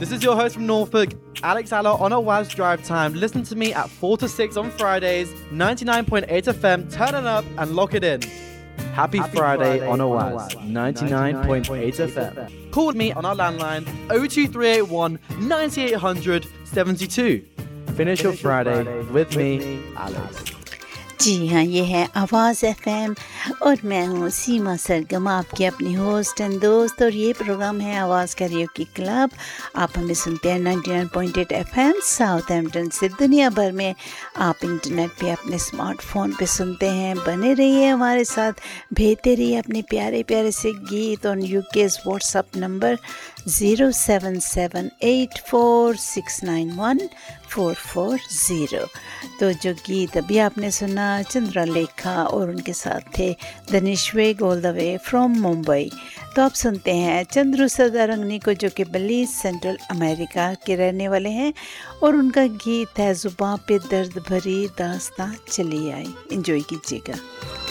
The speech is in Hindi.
This is your host from Norfolk, Alex Aller on a Waz Drive Time. Listen to me at 4 to 6 on Fridays, 99.8 FM. Turn it up and lock it in. Happy Friday on a Waz, 99.8 FM. Call me on our landline 02381 9800 72. Finish your Friday with me, Alex. जी हाँ, ये है आवाज़ एफएम और मैं हूँ सीमा सरगम, आपकी अपनी होस्ट एंड दोस्त। और ये प्रोग्राम है आवाज़ कैरियोकी क्लब। आप हमें सुनते हैं 99.8 एफएम साउथहैम्पटन से। दुनिया भर में आप इंटरनेट पे अपने स्मार्टफोन पे सुनते हैं। बने रहिए हमारे साथ, भेजते रहिए अपने प्यारे प्यारे से गीत ऑन यूके's व्हाट्सएप नंबर 07784691440। तो जो गीत अभी आपने सुना चंद्रलेखा और उनके साथ थे दनिश वेग all the way from Mumbai. तो आप सुनते हैं चंद्रू सदारंगनी को, जो कि बलीज सेंट्रल अमेरिका के रहने वाले हैं, और उनका गीत है जुबां पे दर्द भरी दास्तां चली आई। एंजॉय कीजिएगा।